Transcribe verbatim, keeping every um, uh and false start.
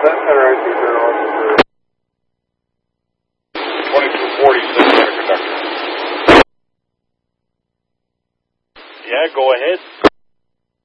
that center I C zero officer. twenty-two forty-six, conductor. Yeah, go ahead.